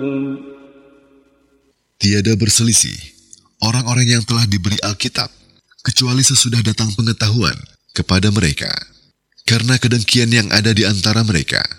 Tiada berselisih orang-orang yang telah diberi Alkitab, kecuali sesudah datang pengetahuan kepada mereka, karena kedengkian yang ada di antara mereka.